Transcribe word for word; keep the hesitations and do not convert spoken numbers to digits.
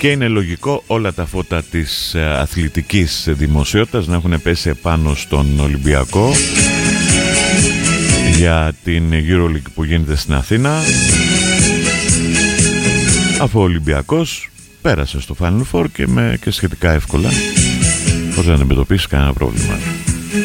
Και είναι λογικό όλα τα φώτα της αθλητικής δημοσιότητας να έχουν πέσει επάνω στον Ολυμπιακό για την EuroLeague που γίνεται στην Αθήνα, αφού ο Ολυμπιακός πέρασε στο Final Four και, με, και σχετικά εύκολα, χωρίς να αντιμετωπίσει κανένα πρόβλημα.